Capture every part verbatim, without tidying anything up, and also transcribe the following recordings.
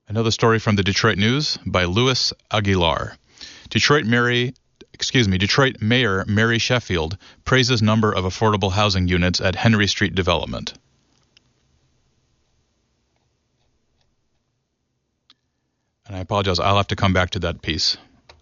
Another story from the Detroit News by Luis Aguilar. Detroit Mary, excuse me, Detroit Mayor Mary Sheffield praises number of affordable housing units at Henry Street development. And I apologize, I'll have to come back to that piece.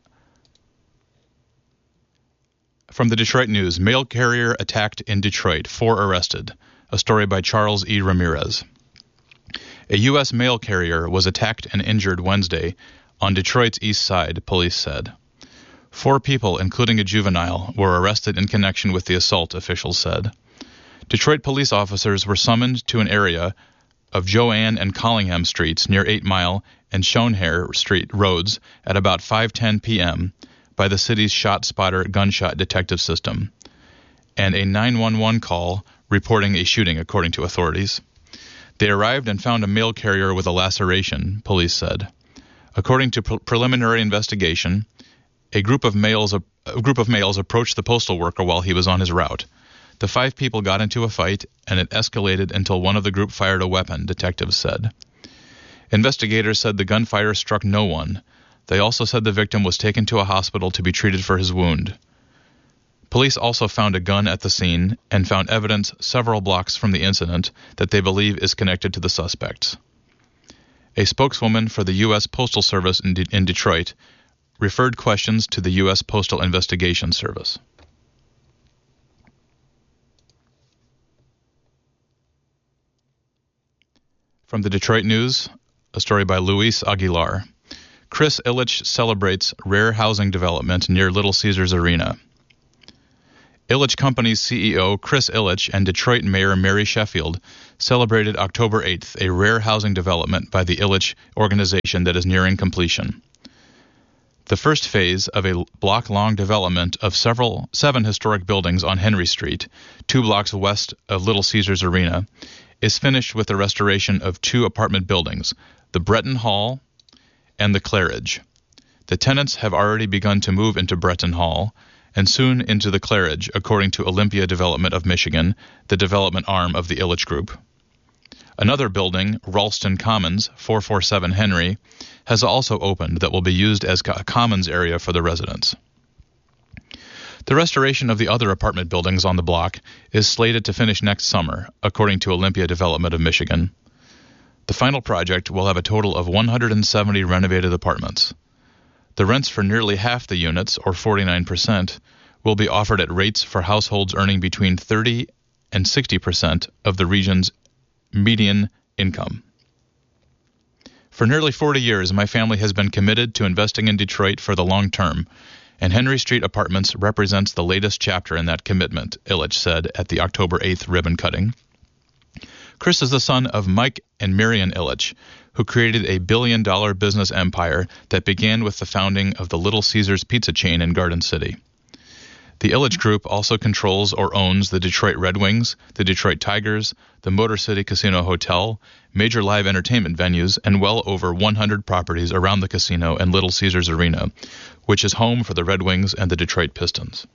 From the Detroit News, mail carrier attacked in Detroit, four arrested. A story by Charles E. Ramirez. A U S mail carrier was attacked and injured Wednesday on Detroit's east side, police said. Four people, including a juvenile, were arrested in connection with the assault, officials said. Detroit police officers were summoned to an area of Joanne and Collingham Streets near eight mile and Schoenherr Street roads at about five ten p.m. by the city's Shot Spotter gunshot detective system, and a nine one one call reporting a shooting, according to authorities. They arrived and found a mail carrier with a laceration, police said. According to pre- preliminary investigation, a group of males a, a group of males approached the postal worker while he was on his route. The five people got into a fight, and it escalated until one of the group fired a weapon, detectives said. Investigators said the gunfire struck no one. They also said the victim was taken to a hospital to be treated for his wound. Police also found a gun at the scene and found evidence several blocks from the incident that they believe is connected to the suspects. A spokeswoman for the U S Postal Service in, De- in Detroit referred questions to the U S Postal Investigation Service. From the Detroit News, a story by Luis Aguilar. Chris Ilitch celebrates rare housing development near Little Caesars Arena. Ilitch Company's C E O Chris Ilitch and Detroit Mayor Mary Sheffield celebrated October eighth a rare housing development by the Ilitch organization that is nearing completion. The first phase of a block-long development of several seven historic buildings on Henry Street, two blocks west of Little Caesars Arena, is finished with the restoration of two apartment buildings, the Breton Hall and the Claridge. The tenants have already begun to move into Breton Hall, and soon into the Claridge, according to Olympia Development of Michigan, the development arm of the Ilitch Group. Another building, Ralston Commons, four forty-seven Henry, has also opened that will be used as a commons area for the residents. The restoration of the other apartment buildings on the block is slated to finish next summer, according to Olympia Development of Michigan. The final project will have a total of one hundred seventy renovated apartments. The rents for nearly half the units, or forty-nine percent, will be offered at rates for households earning between thirty and sixty percent of the region's median income. For nearly forty years, my family has been committed to investing in Detroit for the long term, and Henry Street Apartments represents the latest chapter in that commitment, Ilitch said at the October eighth ribbon cutting. Chris is the son of Mike and Marion Ilitch, who created a billion-dollar business empire that began with the founding of the Little Caesars pizza chain in Garden City. The Ilitch Group also controls or owns the Detroit Red Wings, the Detroit Tigers, the Motor City Casino Hotel, major live entertainment venues, and well over one hundred properties around the casino and Little Caesars Arena, which is home for the Red Wings and the Detroit Pistons.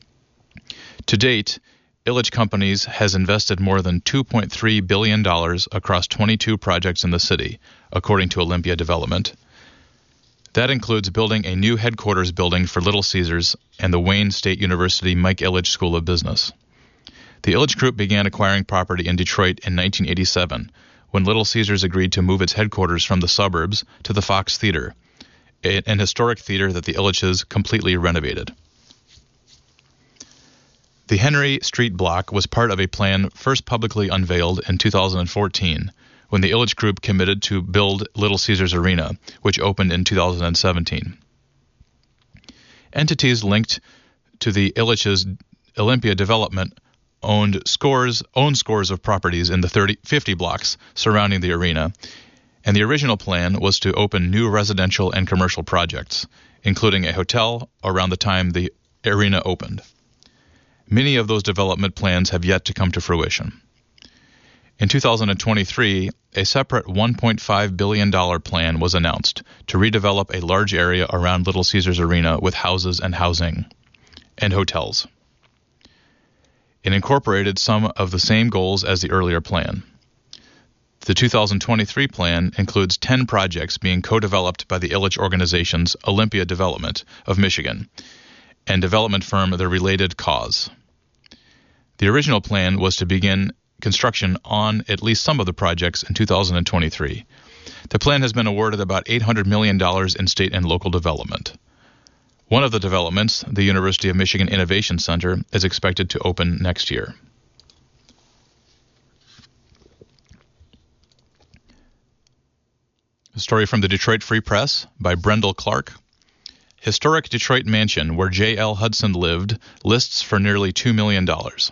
To date, Ilitch Companies has invested more than two point three billion dollars across twenty-two projects in the city, according to Olympia Development. That includes building a new headquarters building for Little Caesars and the Wayne State University Mike Ilitch School of Business. The Ilitch Group began acquiring property in Detroit in nineteen eighty-seven, when Little Caesars agreed to move its headquarters from the suburbs to the Fox Theater, an historic theater that the Ilitches completely renovated. The Henry Street block was part of a plan first publicly unveiled in two thousand fourteen, when the Ilitch Group committed to build Little Caesars Arena, which opened in two thousand seventeen. Entities linked to the Ilitch's Olympia Development owned scores owned scores of properties in the thirty, fifty blocks surrounding the arena, and the original plan was to open new residential and commercial projects, including a hotel around the time the arena opened. Many of those development plans have yet to come to fruition. In two thousand twenty-three, a separate one point five billion dollars plan was announced to redevelop a large area around Little Caesars Arena with houses and housing and hotels. It incorporated some of the same goals as the earlier plan. The two thousand twenty-three plan includes ten projects being co-developed by the Ilitch Organization's Olympia Development of Michigan and development firm The Related Cause. The original plan was to begin construction on at least some of the projects in two thousand twenty-three. The plan has been awarded about eight hundred million dollars in state and local development. One of the developments, the University of Michigan Innovation Center, is expected to open next year. A story from the Detroit Free Press by Brendel Clark. Historic Detroit mansion where J L Hudson lived lists for nearly two million dollars.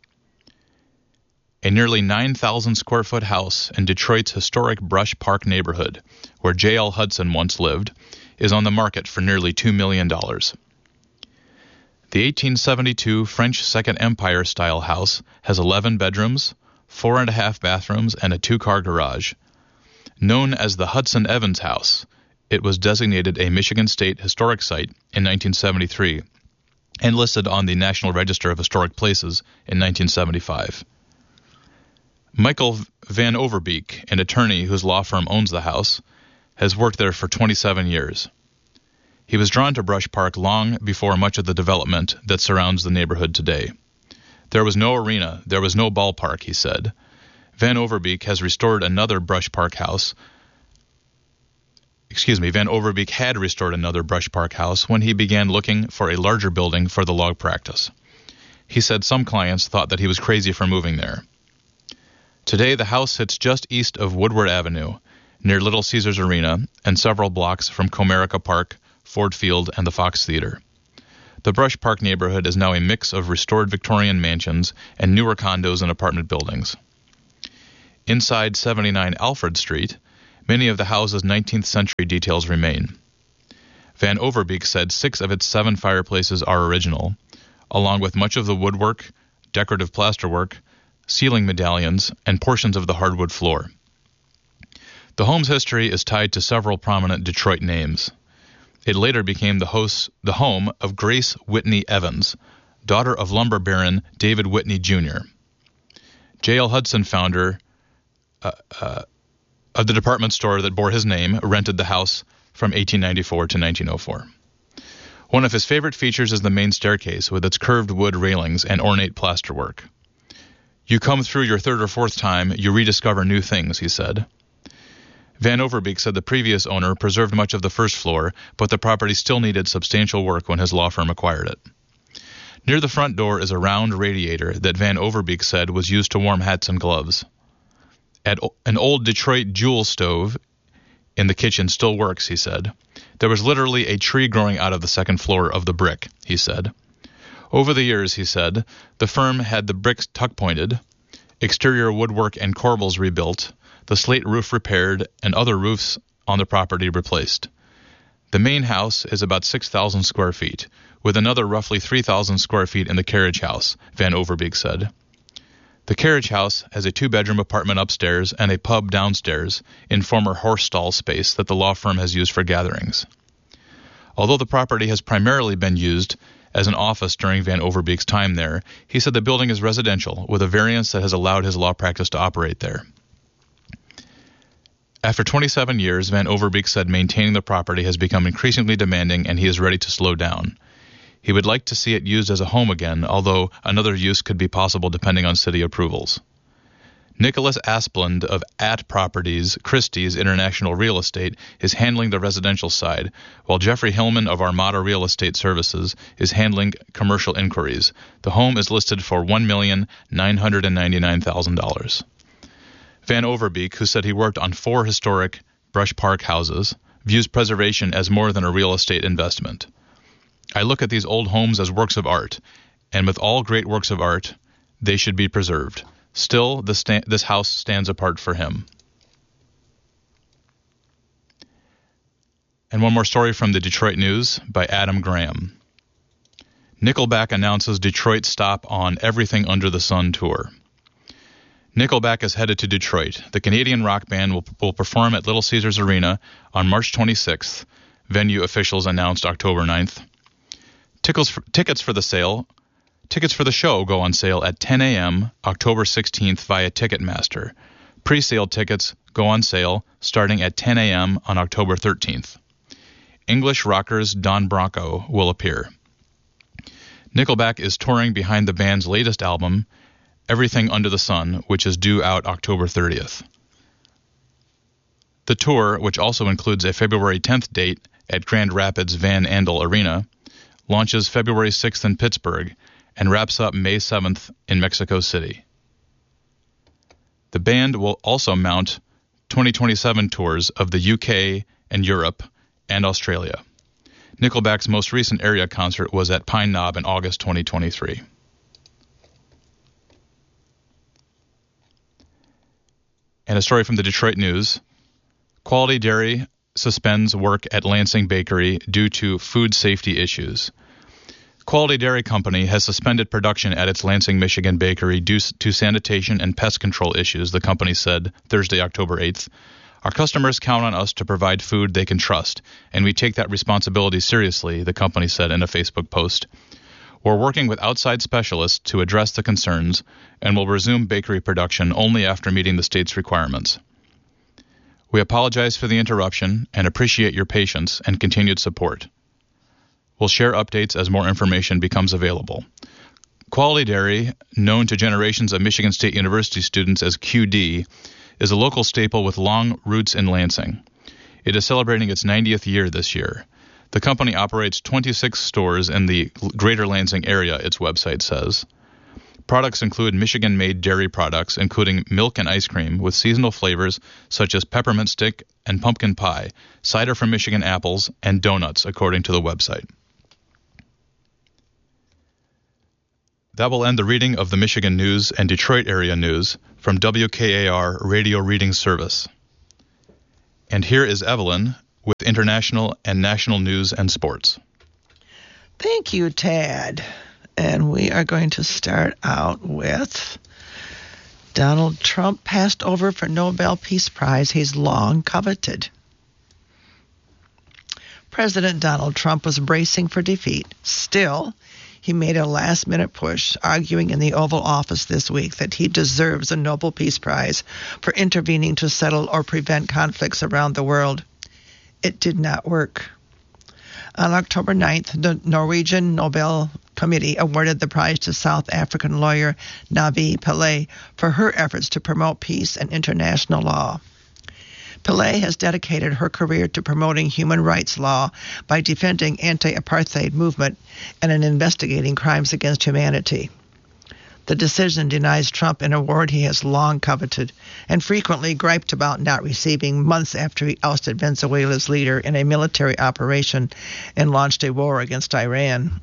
A nearly nine thousand square foot house in Detroit's historic Brush Park neighborhood, where J L Hudson once lived, is on the market for nearly two million dollars. The eighteen seventy-two French Second Empire-style house has eleven bedrooms, four and a half bathrooms, and a two-car garage. Known as the Hudson Evans House, it was designated a Michigan State Historic Site in nineteen seventy-three and listed on the National Register of Historic Places in nineteen seventy-five. Michael Van Overbeek, an attorney whose law firm owns the house, has worked there for twenty-seven years. He was drawn to Brush Park long before much of the development that surrounds the neighborhood today. There was no arena, there was no ballpark, he said. Van Overbeek has restored another Brush Park house. Excuse me, Van Overbeek had restored another Brush Park house when he began looking for a larger building for the log practice. He said some clients thought that he was crazy for moving there. Today, the house sits just east of Woodward Avenue, near Little Caesars Arena, and several blocks from Comerica Park, Ford Field, and the Fox Theater. The Brush Park neighborhood is now a mix of restored Victorian mansions and newer condos and apartment buildings. Inside seventy-nine Alfred Street, many of the house's nineteenth century details remain. Van Overbeek said six of its seven fireplaces are original, along with much of the woodwork, decorative plasterwork, ceiling medallions, and portions of the hardwood floor. The home's history is tied to several prominent Detroit names. It later became the, host, the home of Grace Whitney Evans, daughter of lumber baron David Whitney Junior J L Hudson, founder uh, uh, of the department store that bore his name, rented the house from eighteen ninety-four to nineteen oh four. One of his favorite features is the main staircase with its curved wood railings and ornate plasterwork. You come through your third or fourth time, you rediscover new things, he said. Van Overbeek said the previous owner preserved much of the first floor, but the property still needed substantial work when his law firm acquired it. Near the front door is a round radiator that Van Overbeek said was used to warm hats and gloves. At an old Detroit Jewel stove in the kitchen still works, he said. There was literally a tree growing out of the second floor of the brick, he said. Over the years, he said, the firm had the bricks tuck-pointed, exterior woodwork and corbels rebuilt, the slate roof repaired, and other roofs on the property replaced. The main house is about six thousand square feet, with another roughly three thousand square feet in the carriage house, Van Overbeek said. The carriage house has a two-bedroom apartment upstairs and a pub downstairs in former horse stall space that the law firm has used for gatherings. Although the property has primarily been used as an office during Van Overbeek's time there, he said the building is residential, with a variance that has allowed his law practice to operate there. After twenty-seven years, Van Overbeek said maintaining the property has become increasingly demanding and he is ready to slow down. He would like to see it used as a home again, although another use could be possible depending on city approvals. Nicholas Asplund of At Properties, Christie's International Real Estate, is handling the residential side, while Jeffrey Hillman of Armada Real Estate Services is handling commercial inquiries. The home is listed for one million nine hundred ninety-nine thousand dollars. Van Overbeek, who said he worked on four historic Brush Park houses, views preservation as more than a real estate investment. I look at these old homes as works of art, and with all great works of art, they should be preserved. Still, this, sta- this house stands apart for him. And one more story from the Detroit News by Adam Graham. Nickelback announces Detroit stop on Everything Under the Sun tour. Nickelback is headed to Detroit. The Canadian rock band will, will perform at Little Caesars Arena on March twenty-sixth. Venue officials announced October ninth. Tickets for, tickets for the sale, tickets for the show go on sale at ten a.m. October sixteenth via Ticketmaster. Pre-sale tickets go on sale starting at ten a.m. on October thirteenth. English rockers Don Bronco will appear. Nickelback is touring behind the band's latest album, Everything Under the Sun, which is due out October thirtieth. The tour, which also includes a February tenth date at Grand Rapids Van Andel Arena, launches February sixth in Pittsburgh and wraps up May seventh in Mexico City. The band will also mount twenty twenty-seven tours of the U K and Europe and Australia. Nickelback's most recent area concert was at Pine Knob in August twenty twenty-three. And a story from the Detroit News. Quality Dairy suspends work at Lansing Bakery due to food safety issues. Quality Dairy Company has suspended production at its Lansing, Michigan bakery due to sanitation and pest control issues, the company said Thursday, October eighth. Our customers count on us to provide food they can trust, and we take that responsibility seriously, the company said in a Facebook post. We're working with outside specialists to address the concerns and will resume bakery production only after meeting the state's requirements. We apologize for the interruption and appreciate your patience and continued support. We'll share updates as more information becomes available. Quality Dairy, known to generations of Michigan State University students as Q D, is a local staple with long roots in Lansing. It is celebrating its ninetieth year this year. The company operates twenty-six stores in the greater Lansing area, its website says. Products include Michigan-made dairy products, including milk and ice cream, with seasonal flavors such as peppermint stick and pumpkin pie, cider from Michigan apples, and donuts, according to the website. That will end the reading of the Michigan News and Detroit area news from W K A R Radio Reading Service. And here is Evelyn with international and national news and sports. Thank you, Tad. And we are going to start out with Donald Trump passed over for Nobel Peace Prize he's long coveted. President Donald Trump was bracing for defeat. Still, he made a last-minute push, arguing in the Oval Office this week that he deserves a Nobel Peace Prize for intervening to settle or prevent conflicts around the world. It did not work. On October ninth, the Norwegian Nobel Committee awarded the prize to South African lawyer Navi Pillay for her efforts to promote peace and international law. Pillay has dedicated her career to promoting human rights law by defending anti-apartheid movement and in investigating crimes against humanity. The decision denies Trump an award he has long coveted and frequently griped about not receiving months after he ousted Venezuela's leader in a military operation and launched a war against Iran.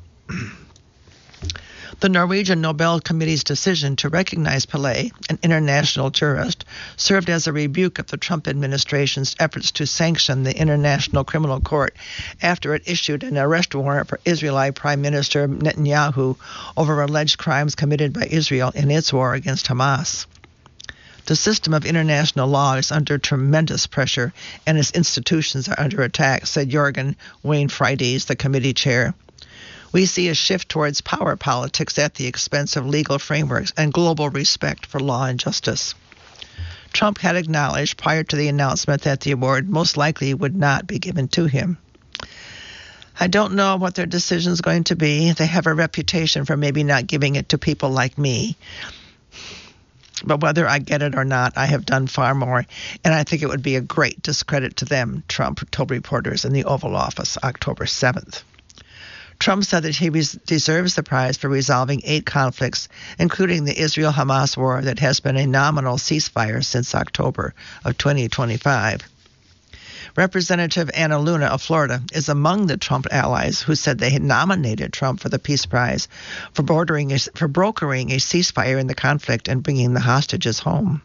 The Norwegian Nobel Committee's decision to recognize Pillay, an international jurist, served as a rebuke of the Trump administration's efforts to sanction the International Criminal Court after it issued an arrest warrant for Israeli Prime Minister Netanyahu over alleged crimes committed by Israel in its war against Hamas. The system of international law is under tremendous pressure and its institutions are under attack, said Jorgen Wayne Fridays, the committee chair. We see a shift towards power politics at the expense of legal frameworks and global respect for law and justice. Trump had acknowledged prior to the announcement that the award most likely would not be given to him. I don't know what their decision is going to be. They have a reputation for maybe not giving it to people like me. But whether I get it or not, I have done far more, and I think it would be a great discredit to them, Trump told reporters in the Oval Office October seventh. Trump said that he res- deserves the prize for resolving eight conflicts, including the Israel-Hamas war that has been a nominal ceasefire since October of twenty twenty-five. Representative Anna Luna of Florida is among the Trump allies who said they had nominated Trump for the Peace Prize for, bordering a, for brokering a ceasefire in the conflict and bringing the hostages home.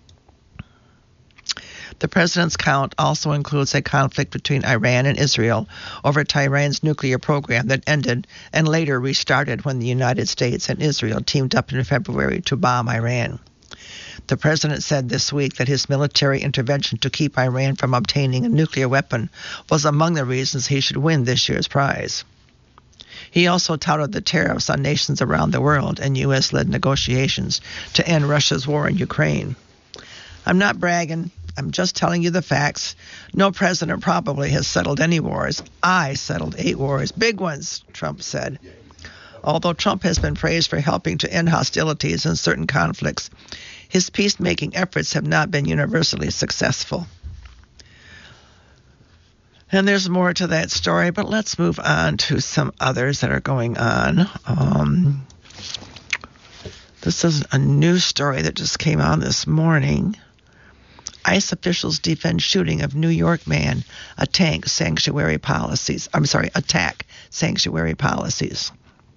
The president's count also includes a conflict between Iran and Israel over Tehran's nuclear program that ended and later restarted when the United States and Israel teamed up in February to bomb Iran. The president said this week that his military intervention to keep Iran from obtaining a nuclear weapon was among the reasons he should win this year's prize. He also touted the tariffs on nations around the world and U S-led negotiations to end Russia's war in Ukraine. I'm not bragging. I'm just telling you the facts. No president probably has settled any wars. I settled eight wars, big ones, Trump said. Although Trump has been praised for helping to end hostilities in certain conflicts, his peacemaking efforts have not been universally successful. And there's more to that story, but let's move on to some others that are going on. Um, this is a news story that just came on this morning. ICE officials defend shooting of New York man, attack sanctuary policies. I'm sorry, attack sanctuary policies.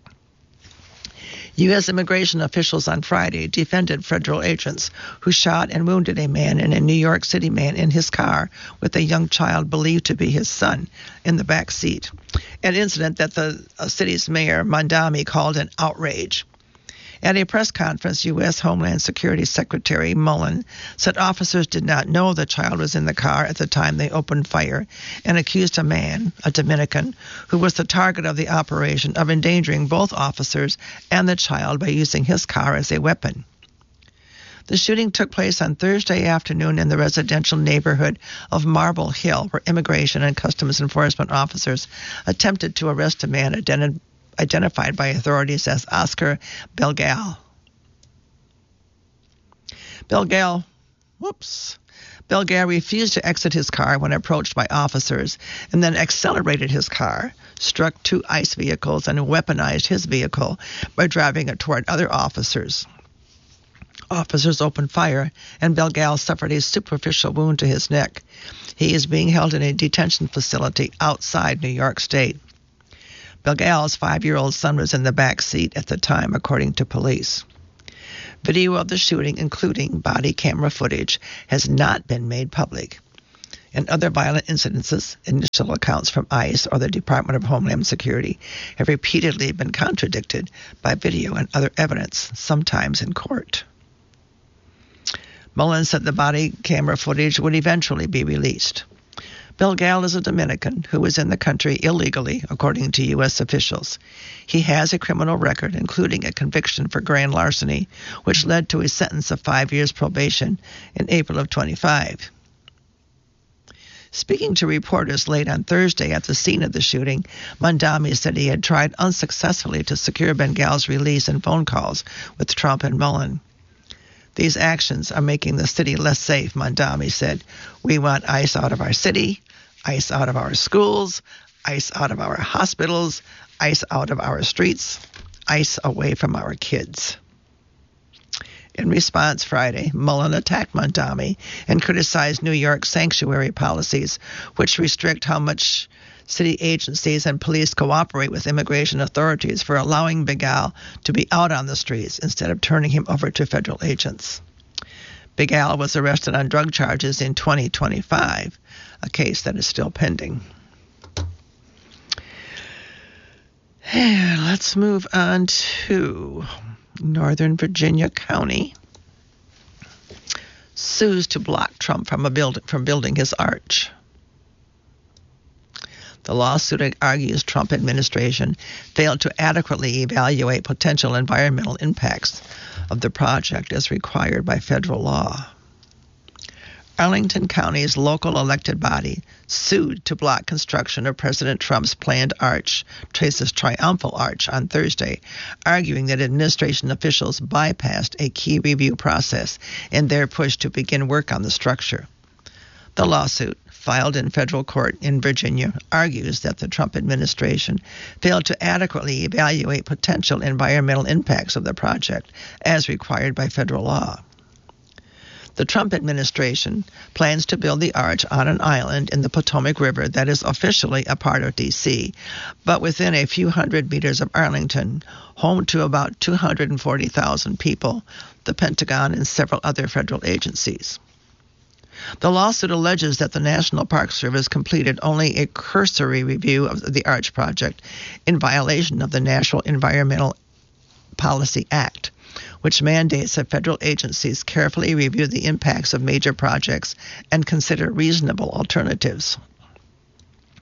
U S immigration officials on Friday defended federal agents who shot and wounded a man and a New York City man in his car with a young child believed to be his son in the back seat, an incident that the uh, city's mayor, Mamdani, called an outrage. At a press conference, U S Homeland Security Secretary Mullen said officers did not know the child was in the car at the time they opened fire and accused a man, a Dominican, who was the target of the operation of endangering both officers and the child by using his car as a weapon. The shooting took place on Thursday afternoon in the residential neighborhood of Marble Hill, where immigration and customs enforcement officers attempted to arrest a man identified identified by authorities as Oscar Belgal. Belgal, whoops. Belgal refused to exit his car when approached by officers and then accelerated his car, struck two ICE vehicles, and weaponized his vehicle by driving it toward other officers. Officers opened fire, and Belgal suffered a superficial wound to his neck. He is being held in a detention facility outside New York State. Belgal's five-year-old son was in the back seat at the time, according to police. Video of the shooting, including body camera footage, has not been made public. In other violent incidences, initial accounts from ICE or the Department of Homeland Security have repeatedly been contradicted by video and other evidence, sometimes in court. Mullen said the body camera footage would eventually be released. Belgal is a Dominican who was in the country illegally, according to U S officials. He has a criminal record, including a conviction for grand larceny, which led to a sentence of five years probation in April of twenty-five. Speaking to reporters late on Thursday at the scene of the shooting, Mamdani said he had tried unsuccessfully to secure Belgal's release in phone calls with Trump and Mullen. These actions are making the city less safe, Mamdani said. We want ICE out of our city, ICE out of our schools, ICE out of our hospitals, ICE out of our streets, ICE away from our kids. In response Friday, Mullen attacked Mamdani and criticized New York's sanctuary policies, which restrict how much city agencies and police cooperate with immigration authorities for allowing Belgal to be out on the streets instead of turning him over to federal agents. Belgal was arrested on drug charges in twenty twenty-five, a case that is still pending. Let's move on to Northern Virginia County. Sues to block Trump from, a build, from building his arch. The lawsuit argues Trump administration failed to adequately evaluate potential environmental impacts of the project as required by federal law. Arlington County's local elected body sued to block construction of President Trump's planned arch, Trace's Triumphal Arch, on Thursday, arguing that administration officials bypassed a key review process in their push to begin work on the structure. The lawsuit, filed in federal court in Virginia, argues that the Trump administration failed to adequately evaluate potential environmental impacts of the project as required by federal law. The Trump administration plans to build the arch on an island in the Potomac River that is officially a part of D C, but within a few hundred meters of Arlington, home to about two hundred forty thousand people, the Pentagon, and several other federal agencies. The lawsuit alleges that the National Park Service completed only a cursory review of the arch project in violation of the National Environmental Policy Act, which mandates that federal agencies carefully review the impacts of major projects and consider reasonable alternatives.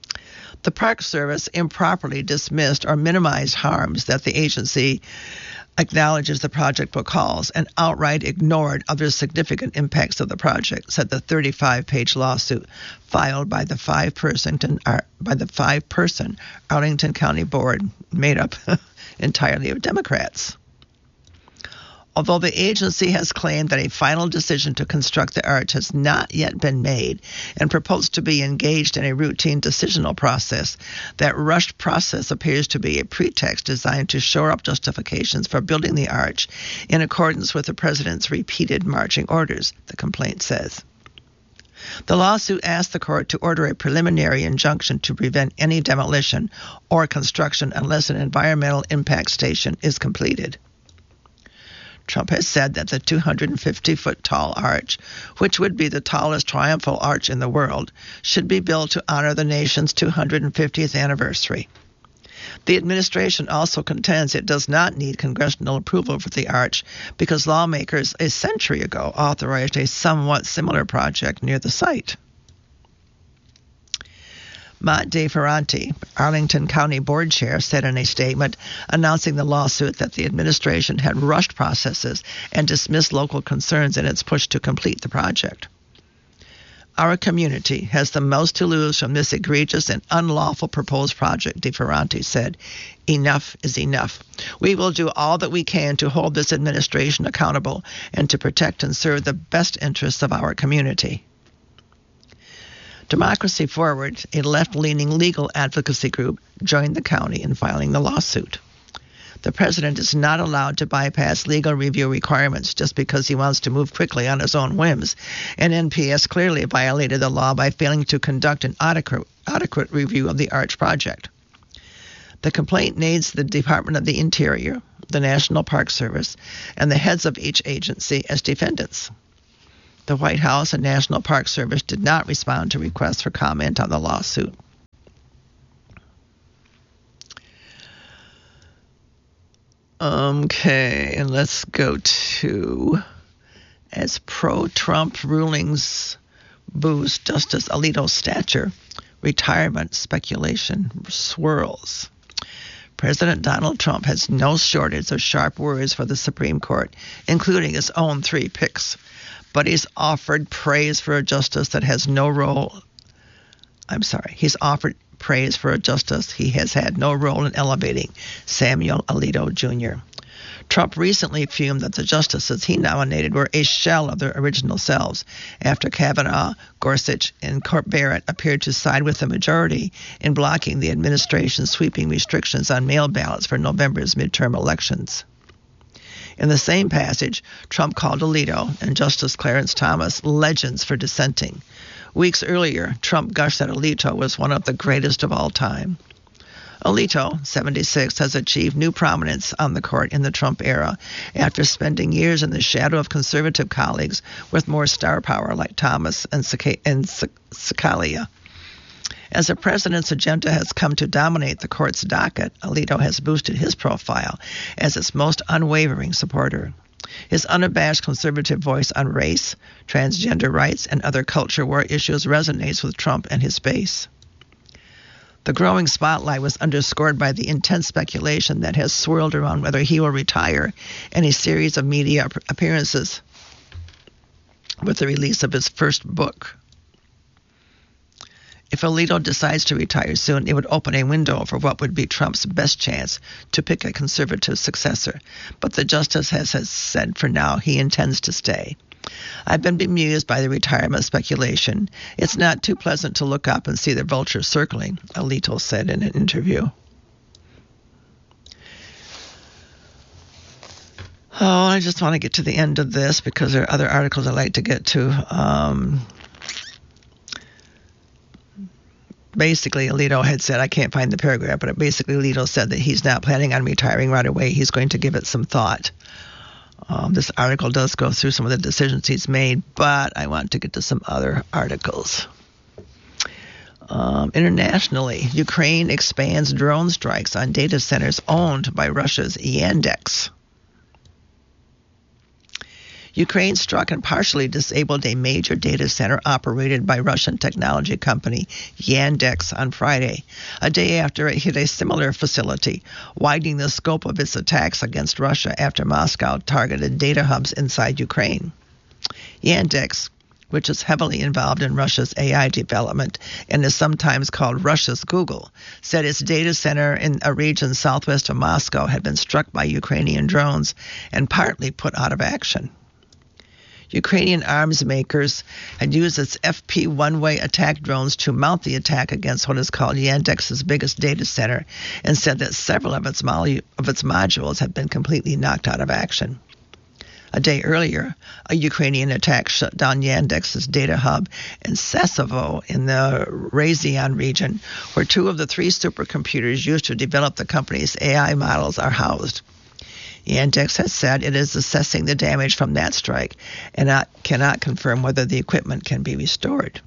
The Park Service improperly dismissed or minimized harms that the agency acknowledges the project book calls and outright ignored other significant impacts of the project, said the thirty-five page lawsuit filed by the five-person by the five-person Arlington County Board, made up entirely of Democrats. Although the agency has claimed that a final decision to construct the arch has not yet been made and proposed to be engaged in a routine decisional process, that rushed process appears to be a pretext designed to shore up justifications for building the arch in accordance with the president's repeated marching orders, the complaint says. The lawsuit asked the court to order a preliminary injunction to prevent any demolition or construction unless an environmental impact station is completed. Trump has said that the two hundred fifty foot tall arch, which would be the tallest triumphal arch in the world, should be built to honor the nation's two hundred fiftieth anniversary. The administration also contends it does not need congressional approval for the arch because lawmakers a century ago authorized a somewhat similar project near the site. Matt DeFerranti, Arlington County Board Chair, said in a statement announcing the lawsuit that the administration had rushed processes and dismissed local concerns in its push to complete the project. Our community has the most to lose from this egregious and unlawful proposed project, DeFerranti said. Enough is enough. We will do all that we can to hold this administration accountable and to protect and serve the best interests of our community. Democracy Forward, a left-leaning legal advocacy group, joined the county in filing the lawsuit. The president is not allowed to bypass legal review requirements just because he wants to move quickly on his own whims, and N P S clearly violated the law by failing to conduct an adequate, adequate review of the arch project. The complaint names the Department of the Interior, the National Park Service, and the heads of each agency as defendants. The White House and National Park Service did not respond to requests for comment on the lawsuit. Okay, and let's go to, as pro-Trump rulings boost Justice Alito's stature, retirement speculation swirls. President Donald Trump has no shortage of sharp words for the Supreme Court, including his own three picks. But he's offered praise for a justice that has no role. I'm sorry, he's offered praise for a justice he has had no role in elevating, Samuel Alito Junior Trump recently fumed that the justices he nominated were a shell of their original selves after Kavanaugh, Gorsuch, and Court Barrett appeared to side with the majority in blocking the administration's sweeping restrictions on mail ballots for November's midterm elections. In the same passage, Trump called Alito and Justice Clarence Thomas legends for dissenting. Weeks earlier, Trump gushed that Alito was one of the greatest of all time. Alito, seventy-six, has achieved new prominence on the court in the Trump era after spending years in the shadow of conservative colleagues with more star power like Thomas and Scalia. As the president's agenda has come to dominate the court's docket, Alito has boosted his profile as its most unwavering supporter. His unabashed conservative voice on race, transgender rights, and other culture war issues resonates with Trump and his base. The growing spotlight was underscored by the intense speculation that has swirled around whether he will retire in a series of media appearances with the release of his first book. If Alito decides to retire soon, it would open a window for what would be Trump's best chance to pick a conservative successor. But the justice has, has said for now he intends to stay. I've been bemused by the retirement speculation. It's not too pleasant to look up and see the vultures circling, Alito said in an interview. Oh, I just want to get to the end of this because there are other articles I'd like to get to. Um, basically, Alito had said, I can't find the paragraph, but basically Alito said that he's not planning on retiring right away. He's going to give it some thought. Um, this article does go through some of the decisions he's made, but I want to get to some other articles. Um, internationally, Ukraine expands drone strikes on data centers owned by Russia's Yandex. Ukraine struck and partially disabled a major data center operated by Russian technology company Yandex on Friday, a day after it hit a similar facility, widening the scope of its attacks against Russia after Moscow targeted data hubs inside Ukraine. Yandex, which is heavily involved in Russia's A I development and is sometimes called Russia's Google, said its data center in a region southwest of Moscow had been struck by Ukrainian drones and partly put out of action. Ukrainian arms makers had used its F P one-way attack drones to mount the attack against what is called Yandex's biggest data center, and said that several of its, mo- of its modules had been completely knocked out of action. A day earlier, a Ukrainian attack shut down Yandex's data hub in Sassovo in the Ryazan region, where two of the three supercomputers used to develop the company's A I models are housed. Yandex has said it is assessing the damage from that strike and not, cannot confirm whether the equipment can be restored.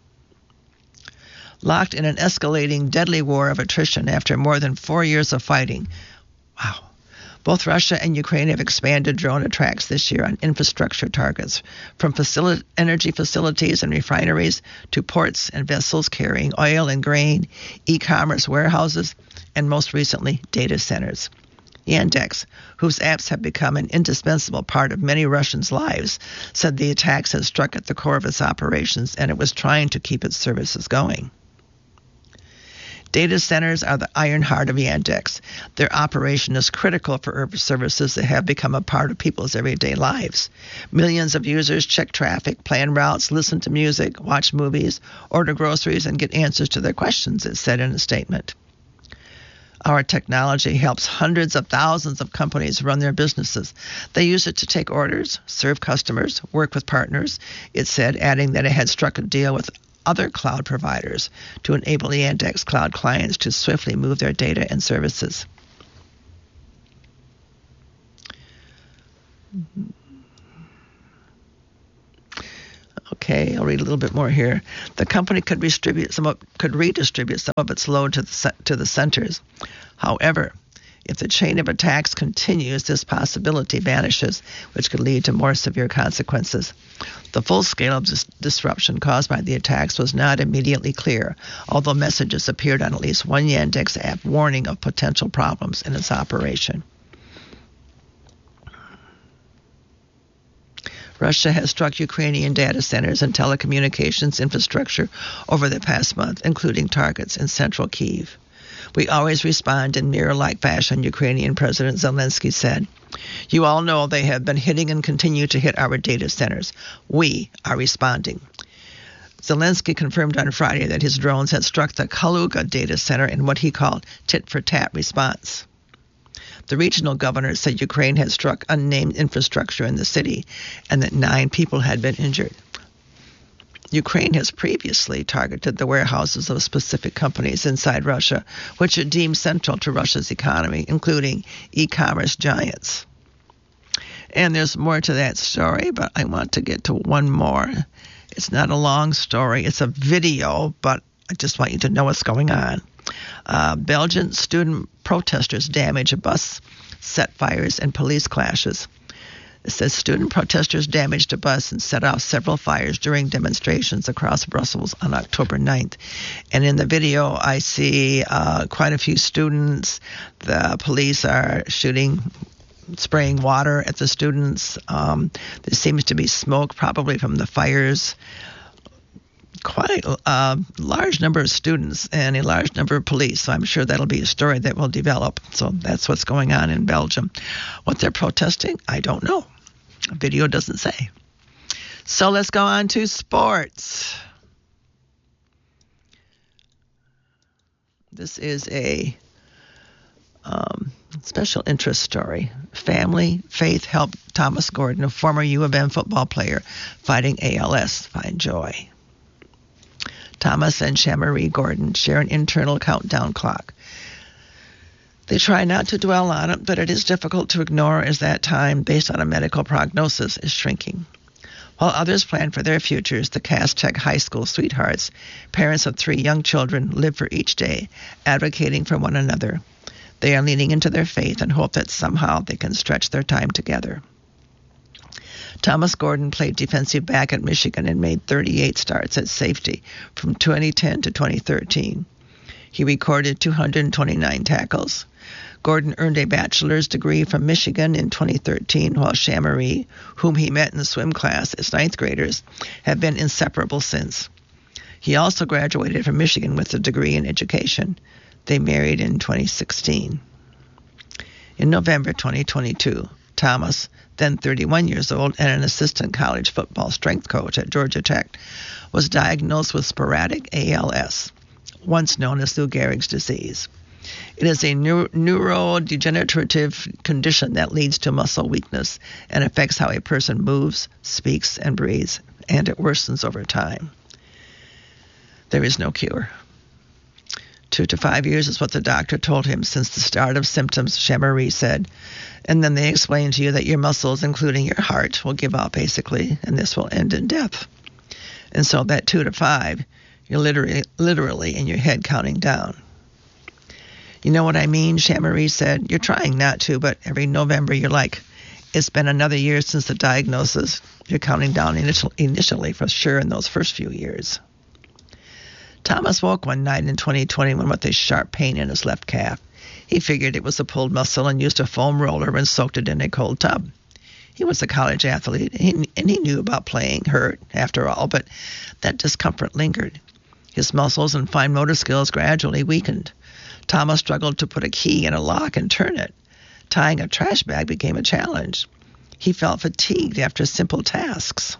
Locked in an escalating deadly war of attrition after more than four years of fighting, wow. Both Russia and Ukraine have expanded drone attacks this year on infrastructure targets, from facil- energy facilities and refineries to ports and vessels carrying oil and grain, e-commerce warehouses, and most recently, data centers. Yandex, whose apps have become an indispensable part of many Russians' lives, said the attacks had struck at the core of its operations and it was trying to keep its services going. Data centers are the iron heart of Yandex. Their operation is critical for urban services that have become a part of people's everyday lives. Millions of users check traffic, plan routes, listen to music, watch movies, order groceries, and get answers to their questions, it said in a statement. Our technology helps hundreds of thousands of companies run their businesses. They use it to take orders, serve customers, work with partners, it said, adding that it had struck a deal with other cloud providers to enable Yandex cloud clients to swiftly move their data and services. Okay, I'll read a little bit more here. The company could redistribute some of, could redistribute some of its load to the to the centers. However, if the chain of attacks continues, this possibility vanishes, which could lead to more severe consequences. The full scale of dis- disruption caused by the attacks was not immediately clear, although messages appeared on at least one Yandex app warning of potential problems in its operation. Russia has struck Ukrainian data centers and telecommunications infrastructure over the past month, including targets in central Kyiv. We always respond in mirror-like fashion, Ukrainian President Zelensky said. You all know they have been hitting and continue to hit our data centers. We are responding. Zelensky confirmed on Friday that his drones had struck the Kaluga data center in what he called tit-for-tat response. The regional governor said Ukraine had struck unnamed infrastructure in the city and that nine people had been injured. Ukraine has previously targeted the warehouses of specific companies inside Russia, which it deemed central to Russia's economy, including e-commerce giants. And there's more to that story, but I want to get to one more. It's not a long story. It's a video, but I just want you to know what's going on. Uh, Belgian student protesters damage a bus, set fires, and police clashes. It says student protesters damaged a bus and set off several fires during demonstrations across Brussels on October ninth. And in the video, I see uh, quite a few students. The police are shooting, spraying water at the students. Um, there seems to be smoke, probably from the fires. Quite a uh, large number of students and a large number of police. So I'm sure that'll be a story that will develop. So that's what's going on in Belgium. What they're protesting, I don't know. The video doesn't say. So let's go on to sports. This is a um, special interest story. Family, faith helped Thomas Gordon, a former U of M football player, fighting A L S, find joy. Thomas and Shamarie Gordon share an internal countdown clock. They try not to dwell on it, but it is difficult to ignore as that time, based on a medical prognosis, is shrinking. While others plan for their futures, the Cass Tech High School sweethearts, parents of three young children, live for each day, advocating for one another. They are leaning into their faith and hope that somehow they can stretch their time together. Thomas Gordon played defensive back at Michigan and made thirty-eight starts at safety from twenty ten to twenty thirteen. He recorded two hundred twenty-nine tackles. Gordon earned a bachelor's degree from Michigan in twenty thirteen, while Chamarie, whom he met in the swim class as ninth graders, have been inseparable since. He also graduated from Michigan with a degree in education. They married in twenty sixteen. In November twenty twenty-two, Thomas, then thirty-one years old and an assistant college football strength coach at Georgia Tech, was diagnosed with sporadic A L S, once known as Lou Gehrig's disease. It is a neuro- neurodegenerative condition that leads to muscle weakness and affects how a person moves, speaks, and breathes, and it worsens over time. There is no cure. Two to five years is what the doctor told him since the start of symptoms, Chamarie said. And then they explain to you that your muscles, including your heart, will give out, basically, and this will end in death. And so that two to five, you're literally, literally in your head counting down. You know what I mean, Chamarie said. You're trying not to, but every November you're like, it's been another year since the diagnosis. You're counting down initial, initially, for sure, in those first few years. Thomas woke one night in twenty twenty-one with a sharp pain in his left calf. He figured it was a pulled muscle and used a foam roller and soaked it in a cold tub. He was a college athlete, and he knew about playing hurt, after all, but that discomfort lingered. His muscles and fine motor skills gradually weakened. Thomas struggled to put a key in a lock and turn it. Tying a trash bag became a challenge. He felt fatigued after simple tasks.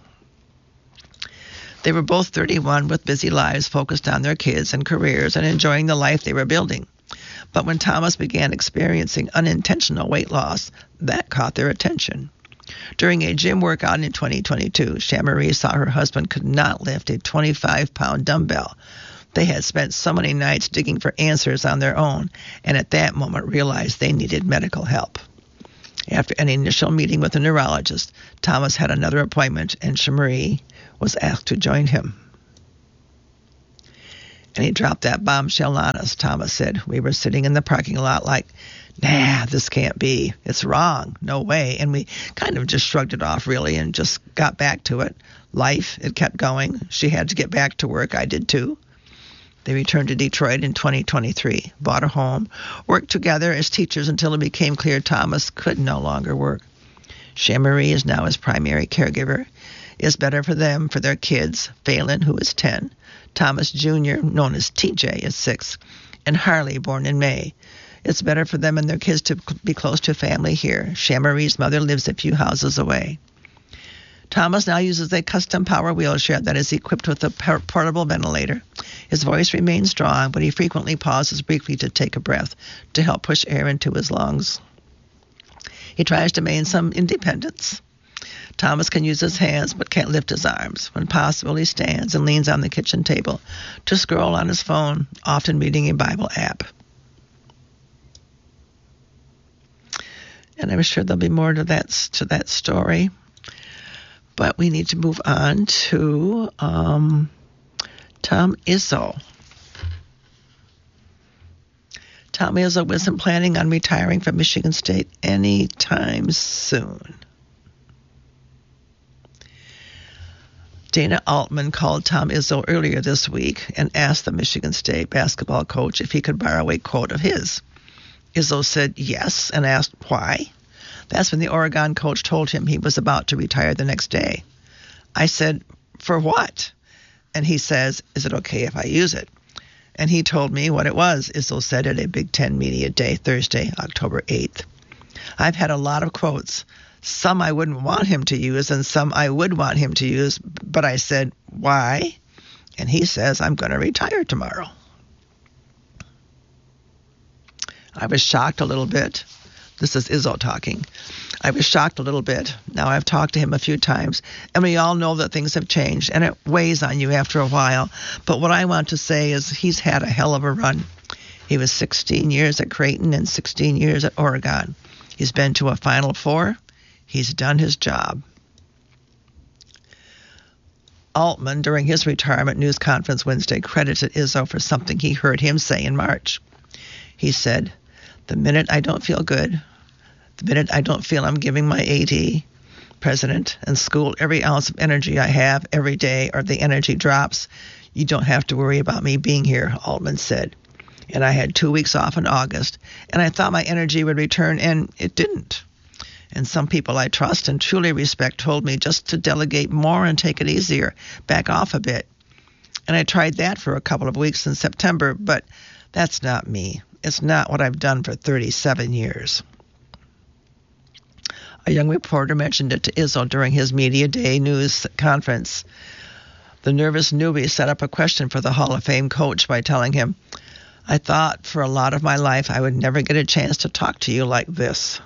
They were both thirty-one with busy lives focused on their kids and careers and enjoying the life they were building. But when Thomas began experiencing unintentional weight loss, that caught their attention. During a gym workout in twenty twenty-two, Chamarie saw her husband could not lift a twenty-five pound dumbbell. They had spent so many nights digging for answers on their own, and at that moment realized they needed medical help. After an initial meeting with a neurologist, Thomas had another appointment, and Chamarie was asked to join him. And he dropped that bombshell on us, Thomas said. We were sitting in the parking lot like, nah, this can't be. It's wrong. No way. And we kind of just shrugged it off, really, and just got back to it. Life, it kept going. She had to get back to work. I did too. They returned to Detroit in twenty twenty-three, bought a home, worked together as teachers until it became clear Thomas could no longer work. Chamarie is now his primary caregiver. It's better for them, for their kids, Phelan, who is ten, Thomas Junior, known as T J, is six, and Harley, born in May. It's better for them and their kids to be close to family here. Chamarie's mother lives a few houses away. Thomas now uses a custom power wheelchair that is equipped with a portable ventilator. His voice remains strong, but he frequently pauses briefly to take a breath to help push air into his lungs. He tries to maintain some independence. Thomas can use his hands but can't lift his arms. When possible, he stands and leans on the kitchen table to scroll on his phone, often reading a Bible app. And I'm sure there'll be more to that, to that story. But we need to move on to um, Tom Izzo. Tom Izzo wasn't planning on retiring from Michigan State anytime soon. Dana Altman called Tom Izzo earlier this week and asked the Michigan State basketball coach if he could borrow a quote of his. Izzo said yes and asked why. That's when the Oregon coach told him he was about to retire the next day. I said, for what? And he says, is it okay if I use it? And he told me what it was, Izzo said at a Big Ten Media Day, Thursday, October eighth. I've had a lot of quotes. Some I wouldn't want him to use and some I would want him to use. But I said, why? And he says, I'm going to retire tomorrow. I was shocked a little bit. This is Izzo talking. I was shocked a little bit. Now, I've talked to him a few times, and we all know that things have changed, and it weighs on you after a while. But what I want to say is he's had a hell of a run. He was sixteen years at Creighton and sixteen years at Oregon. He's been to a Final Four. He's done his job. Altman, during his retirement news conference Wednesday, credited Izzo for something he heard him say in March. He said, the minute I don't feel good, the minute I don't feel I'm giving my A D, president, and school every ounce of energy I have every day, or the energy drops. You don't have to worry about me being here, Altman said. And I had two weeks off in August, and I thought my energy would return, and it didn't. And some people I trust and truly respect told me just to delegate more and take it easier, back off a bit. And I tried that for a couple of weeks in September, but that's not me. It's not what I've done for thirty-seven years. A young reporter mentioned it to Izzo during his Media Day news conference. The nervous newbie set up a question for the Hall of Fame coach by telling him, I thought for a lot of my life I would never get a chance to talk to you like this.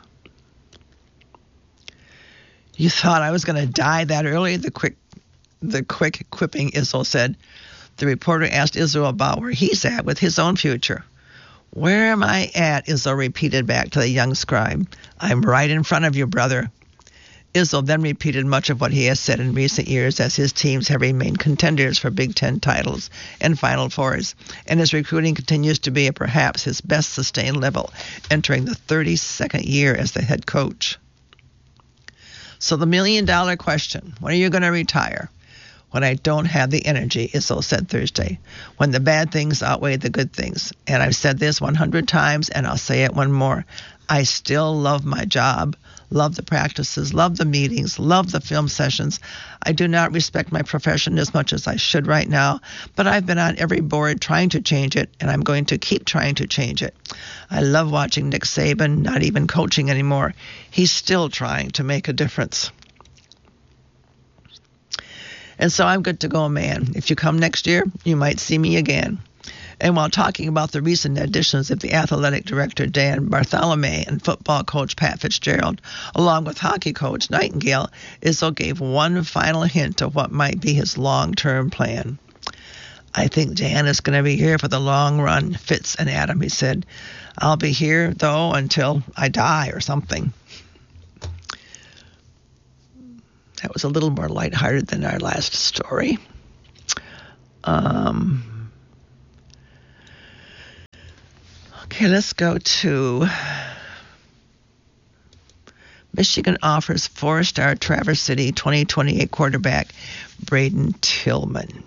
You thought I was going to die that early? The quick, the quick quipping Izzo said. The reporter asked Izzo about where he's at with his own future. Where am I at? Izzo repeated back to the young scribe. I'm right in front of you, brother. Izzo then repeated much of what he has said in recent years as his teams have remained contenders for Big Ten titles and Final Fours, and his recruiting continues to be at perhaps his best sustained level, entering the thirty-second year as the head coach. So the million-dollar question, when are you going to retire? When I don't have the energy, Izzo said Thursday, when the bad things outweigh the good things. And I've said this one hundred times, and I'll say it one more. I still love my job, love the practices, love the meetings, love the film sessions. I do not respect my profession as much as I should right now, but I've been on every board trying to change it, and I'm going to keep trying to change it. I love watching Nick Saban, not even coaching anymore. He's still trying to make a difference. And so I'm good to go, man. If you come next year, you might see me again. And while talking about the recent additions of the athletic director Dan Bartholomew and football coach Pat Fitzgerald, along with hockey coach Nightingale, Izzo gave one final hint of what might be his long-term plan. I think Dan is going to be here for the long run, Fitz and Adam, he said. I'll be here, though, until I die or something. That was a little more lighthearted than our last story. Um, okay, let's go to Michigan offers four-star Traverse City twenty twenty-eight quarterback Braden Tillman.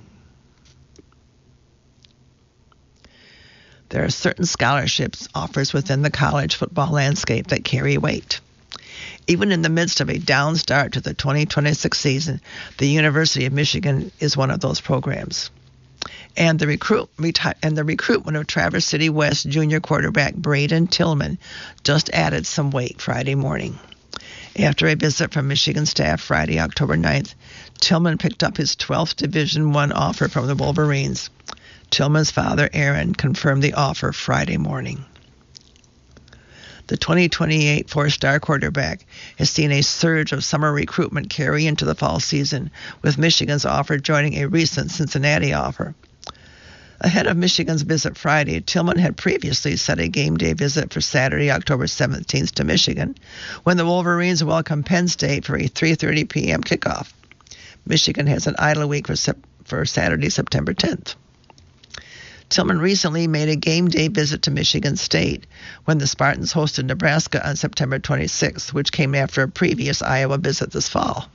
There are certain scholarships offers within the college football landscape that carry weight. Even in the midst of a down start to the twenty twenty-six season, the University of Michigan is one of those programs. And the recruit and the recruitment of Traverse City West junior quarterback Braden Tillman just added some weight Friday morning. After a visit from Michigan staff Friday, October ninth, Tillman picked up his twelfth Division One offer from the Wolverines. Tillman's father, Aaron, confirmed the offer Friday morning. The twenty twenty-eight four-star quarterback has seen a surge of summer recruitment carry into the fall season, with Michigan's offer joining a recent Cincinnati offer. Ahead of Michigan's visit Friday, Tillman had previously set a game day visit for Saturday, October seventeenth to Michigan, when the Wolverines welcomed Penn State for a three thirty p.m. kickoff. Michigan has an idle week for, sep- for Saturday, September tenth. Tillman recently made a game day visit to Michigan State when the Spartans hosted Nebraska on September twenty-sixth, which came after a previous Iowa visit this fall.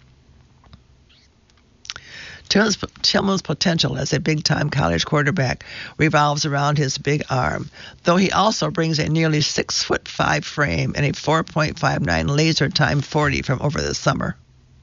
Tillman's potential as a big-time college quarterback revolves around his big arm, though he also brings a nearly six foot five frame and a four point five nine laser time forty from over the summer.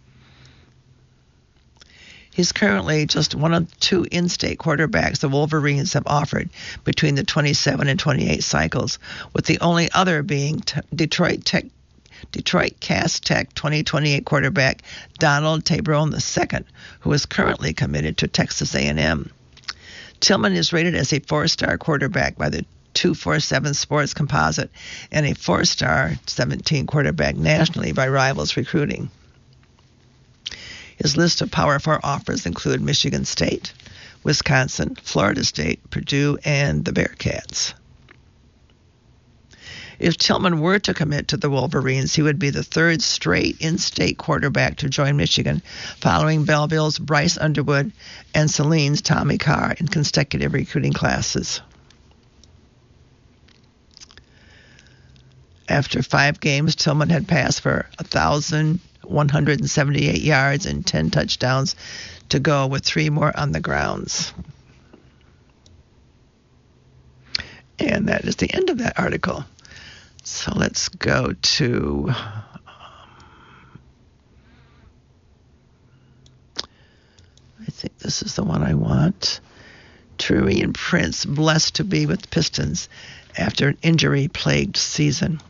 He's currently just one of two in-state quarterbacks the Wolverines have offered between the twenty-seven and twenty-eight cycles, with the only other being t- Detroit Tech, Detroit Cass Tech twenty twenty-eight quarterback Donald Tabron the second, who is currently committed to Texas A and M. Tillman is rated as a four-star quarterback by the two forty-seven Sports Composite and a four-star seventeen quarterback nationally by Rivals Recruiting. His list of Power Four offers include Michigan State, Wisconsin, Florida State, Purdue, and the Bearcats. If Tillman were to commit to the Wolverines, he would be the third straight in-state quarterback to join Michigan, following Belleville's Bryce Underwood and Saline's Tommy Carr in consecutive recruiting classes. After five games, Tillman had passed for one thousand one hundred seventy-eight yards and ten touchdowns to go, with three more on the grounds. And that is the end of that article. So let's go to... I think this is the one I want. Taurean Prince blessed to be with Pistons after an injury-plagued season.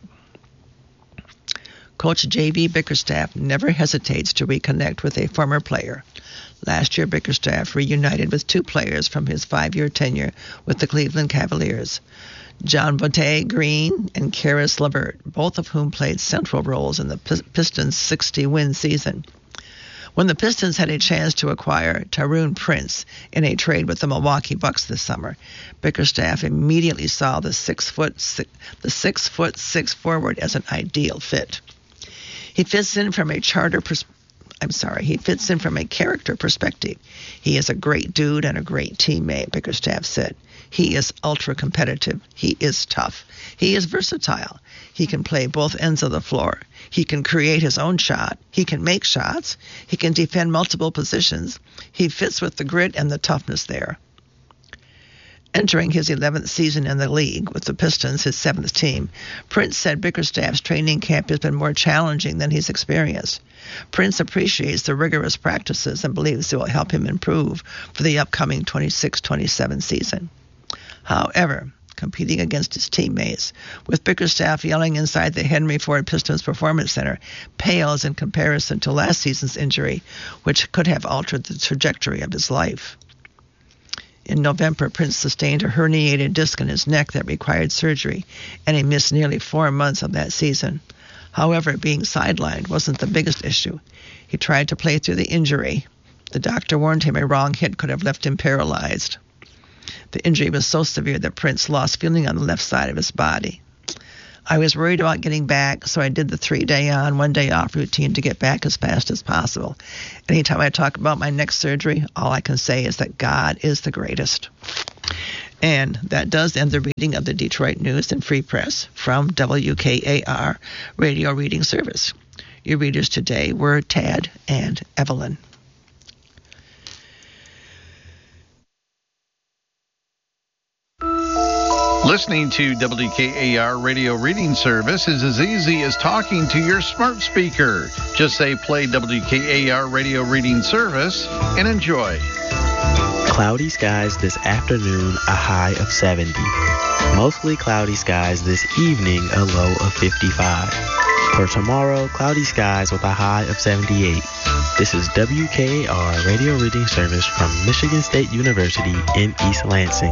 Coach J V Bickerstaff never hesitates to reconnect with a former player. Last year, Bickerstaff reunited with two players from his five-year tenure with the Cleveland Cavaliers, John Vontae Green and Karis LeVert, both of whom played central roles in the Pistons' sixty-win season. When the Pistons had a chance to acquire Taurean Prince in a trade with the Milwaukee Bucks this summer, Bickerstaff immediately saw the six foot six, the six foot six forward as an ideal fit. He fits in from a charter pers- I'm sorry, he fits in from a character perspective. He is a great dude and a great teammate, Bickerstaff said. He is ultra competitive. He is tough. He is versatile. He can play both ends of the floor. He can create his own shot. He can make shots. He can defend multiple positions. He fits with the grit and the toughness there. Entering his eleventh season in the league with the Pistons, his seventh team, Prince said Bickerstaff's training camp has been more challenging than he's experienced. Prince appreciates the rigorous practices and believes it will help him improve for the upcoming twenty-six twenty-seven season. However, competing against his teammates, with Bickerstaff yelling inside the Henry Ford Pistons Performance Center, pales in comparison to last season's injury, which could have altered the trajectory of his life. In November, Prince sustained a herniated disc in his neck that required surgery, and he missed nearly four months of that season. However, being sidelined wasn't the biggest issue. He tried to play through the injury. The doctor warned him a wrong hit could have left him paralyzed. The injury was so severe that Prince lost feeling on the left side of his body. I was worried about getting back, so I did the three-day on, one-day off routine to get back as fast as possible. Anytime I talk about my next surgery, all I can say is that God is the greatest. And that does end the reading of the Detroit News and Free Press from W K A R Radio Reading Service. Your readers today were Tad and Evelyn. Listening to W K A R Radio Reading Service is as easy as talking to your smart speaker. Just say play W K A R Radio Reading Service and enjoy. Cloudy skies this afternoon, a high of seventy. Mostly cloudy skies this evening, a low of fifty-five. For tomorrow, cloudy skies with a high of seventy-eight. This is W K A R Radio Reading Service from Michigan State University in East Lansing.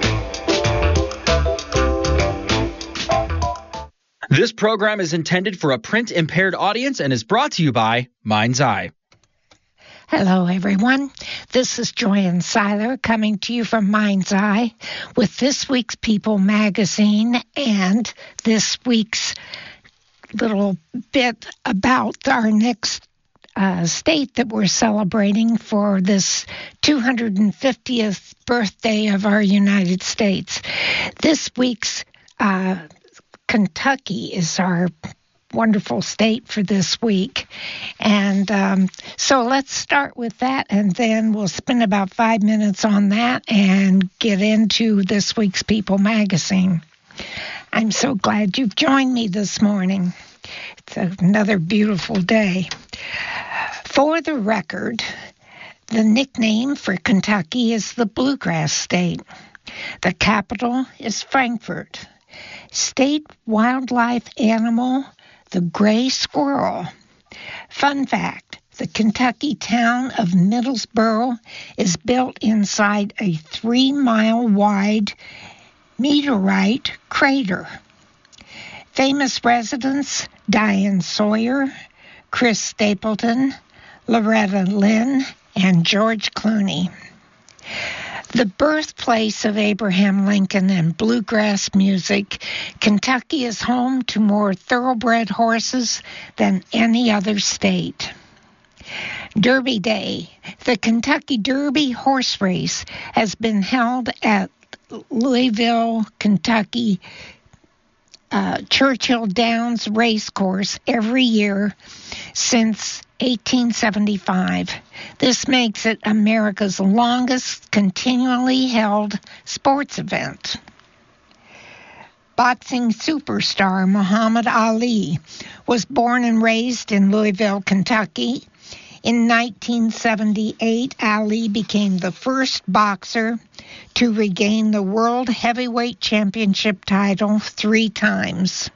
This program is intended for a print-impaired audience and is brought to you by Mind's Eye. Hello, everyone. This is Joanne Seiler coming to you from Mind's Eye with this week's People magazine and this week's little bit about our next uh, state that we're celebrating for this two hundred fiftieth birthday of our United States. This week's uh, Kentucky is our wonderful state for this week. And um, so let's start with that, and then we'll spend about five minutes on that and get into this week's People magazine. I'm so glad you've joined me this morning. It's another beautiful day. For the record, the nickname for Kentucky is the Bluegrass State. The capital is Frankfort. State wildlife animal, the gray squirrel. Fun fact, the Kentucky town of Middlesboro is built inside a three-mile wide meteorite crater. Famous residents, Diane Sawyer, Chris Stapleton, Loretta Lynn, and George Clooney. The birthplace of Abraham Lincoln and bluegrass music, Kentucky is home to more thoroughbred horses than any other state. Derby Day, the Kentucky Derby horse race, has been held at Louisville, Kentucky uh, Churchill Downs Racecourse every year since eighteen seventy-five. This makes it America's longest continually held sports event. Boxing superstar Muhammad Ali was born and raised in Louisville, Kentucky. In nineteen seventy-eight, Ali became the first boxer to regain the World Heavyweight Championship title three times.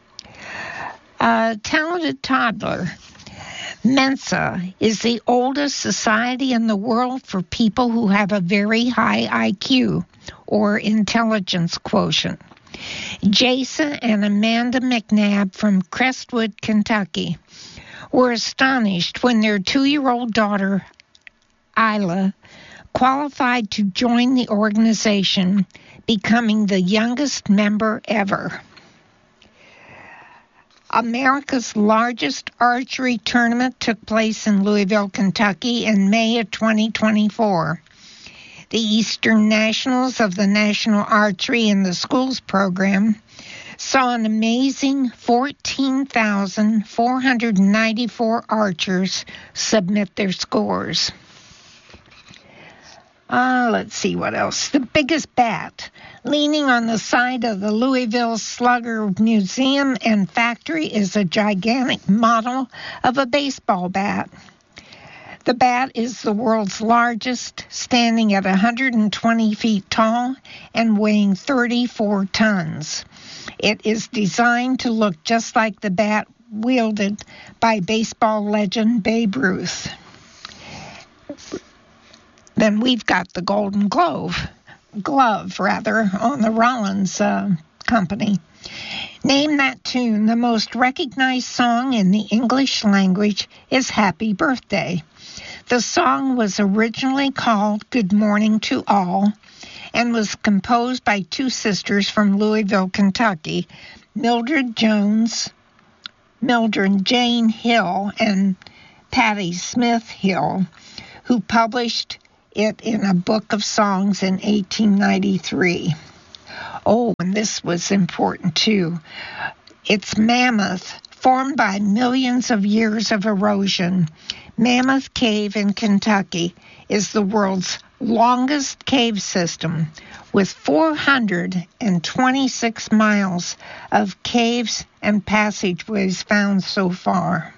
A talented toddler. Mensa is the oldest society in the world for people who have a very high I Q, or intelligence quotient. Jason and Amanda McNabb from Crestwood, Kentucky, were astonished when their two-year-old daughter, Isla, qualified to join the organization, becoming the youngest member ever. America's largest archery tournament took place in Louisville, Kentucky in May of twenty twenty-four. The Eastern Nationals of the National Archery in the Schools program saw an amazing fourteen thousand four hundred ninety-four archers submit their scores. Uh, let's see what else. The biggest bat. Leaning on the side of the Louisville Slugger Museum and Factory is a gigantic model of a baseball bat. The bat is the world's largest, standing at one hundred twenty feet tall and weighing thirty-four tons. It is designed to look just like the bat wielded by baseball legend Babe Ruth. Then we've got the Golden Glove, glove rather, on the Rollins uh, Company. Name that tune. The most recognized song in the English language is Happy Birthday. The song was originally called Good Morning to All and was composed by two sisters from Louisville, Kentucky, Mildred Jones, Mildred Jane Hill, and Patti Smith Hill, who published it in a book of songs in eighteen ninety-three. Oh, and this was important too. It's Mammoth, formed by millions of years of erosion. Mammoth Cave in Kentucky is the world's longest cave system, with four hundred twenty-six miles of caves and passageways found so far.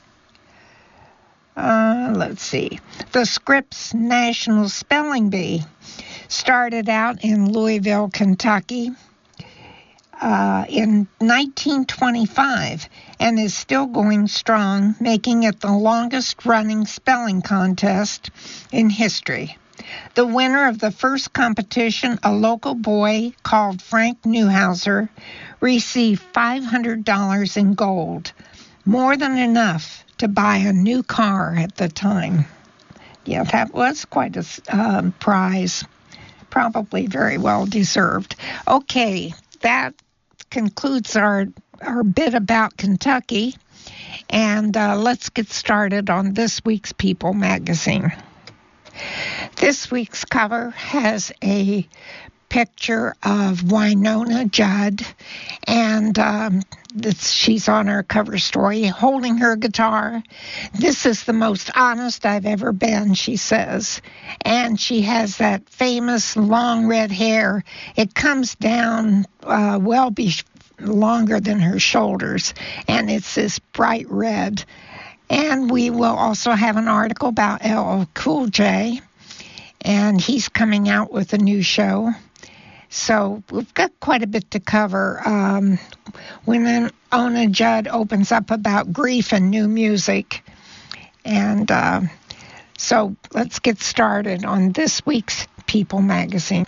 Uh, let's see. The Scripps National Spelling Bee started out in Louisville, Kentucky uh, in nineteen twenty-five and is still going strong, making it the longest-running spelling contest in history. The winner of the first competition, a local boy called Frank Newhouser, received five hundred dollars in gold, more than enough to buy a new car at the time. Yeah, that was quite a uh, prize. Probably very well deserved. Okay, that concludes our, our bit about Kentucky. And uh, let's get started on this week's People magazine. This week's cover has a picture of Wynonna Judd, and um, this, she's on her cover story holding her guitar. This is the most honest I've ever been, she says. And she has that famous long red hair. It comes down uh, well be- longer than her shoulders, and it's this bright red. And we will also have an article about L L Cool J, and he's coming out with a new show. So we've got quite a bit to cover. Um, Wynonna Judd opens up about grief and new music. And uh, so let's get started on this week's People magazine.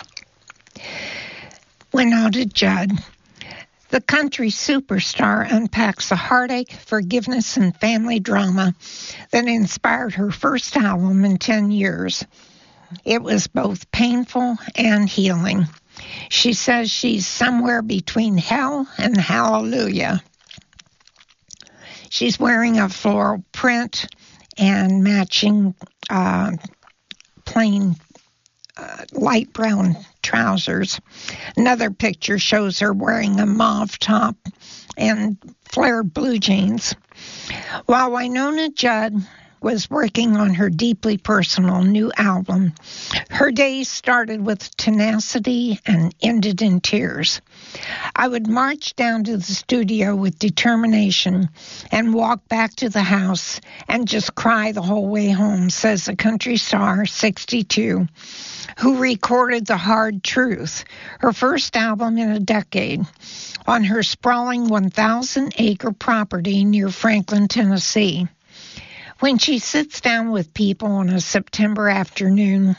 Wynonna Judd. The country superstar unpacks the heartache, forgiveness, and family drama that inspired her first album in ten years. It was both painful and healing. She says she's somewhere between hell and hallelujah. She's wearing a floral print and matching uh, plain uh, light brown trousers. Another picture shows her wearing a mauve top and flared blue jeans. While Wynonna Judd was working on her deeply personal new album, her days started with tenacity and ended in tears. I would march down to the studio with determination and walk back to the house and just cry the whole way home, says the country star, sixty-two, who recorded The Hard Truth, her first album in a decade, on her sprawling one thousand acre property near Franklin, Tennessee. When she sits down with people on a September afternoon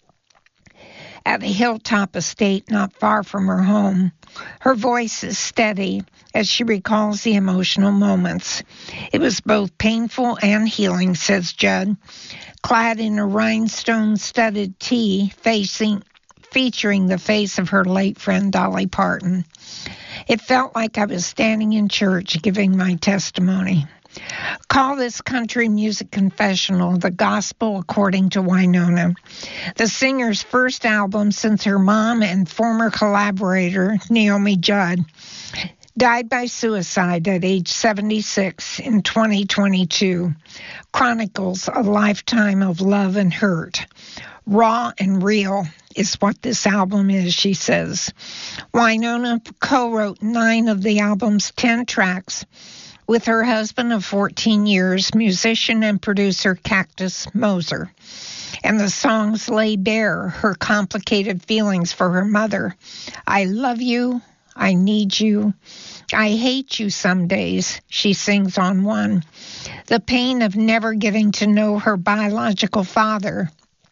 at a hilltop estate not far from her home, her voice is steady as she recalls the emotional moments. It was both painful and healing, says Judd, clad in a rhinestone-studded tee facing, featuring the face of her late friend Dolly Parton. It felt like I was standing in church giving my testimony. Call this country music confessional the gospel according to Wynonna, the singer's first album since her mom and former collaborator, Naomi Judd, died by suicide at age seventy-six in twenty twenty-two, chronicles a lifetime of love and hurt. Raw and real is what this album is, she says. Wynonna co-wrote nine of the album's ten tracks with her husband of fourteen years, musician and producer Cactus Moser. And the songs lay bare her complicated feelings for her mother. I love you, I need you, I hate you some days, she sings on one. The pain of never getting to know her biological father,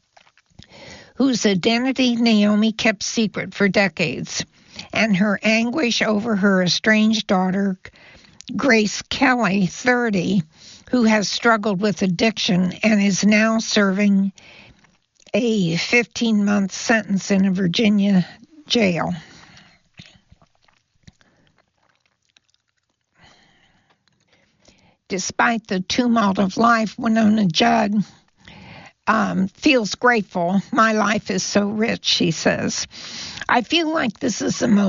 whose identity Naomi kept secret for decades, and her anguish over her estranged daughter, Grace Kelly, thirty, who has struggled with addiction and is now serving a fifteen-month sentence in a Virginia jail. Despite the tumult of life, Wynonna Judd um, feels grateful. My life is so rich, she says. I feel like this is the most